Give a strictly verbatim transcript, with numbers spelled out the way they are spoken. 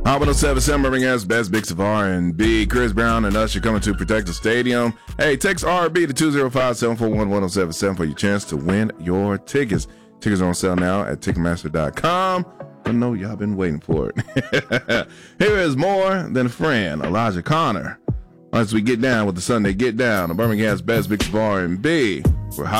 Hot one oh seven point seven Birmingham's best mix of R and B. Chris Brown and Usher coming to protect the stadium. Hey, text R and B to two oh five, seven four one, one oh seven seven for your chance to win your tickets. Tickets are on sale now at Ticketmaster dot com. I know y'all been waiting for it. Here is More Than a Friend, Elijah Connor. As we get down with the Sunday Get Down, Birmingham's best mix of R and B. We're hot.